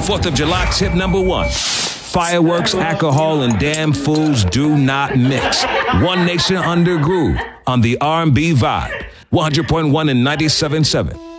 4th of July tip number 1. Fireworks, alcohol, and damn fools do not mix. One Nation under Groove on the R&B Vibe. 100.1 and 97.7.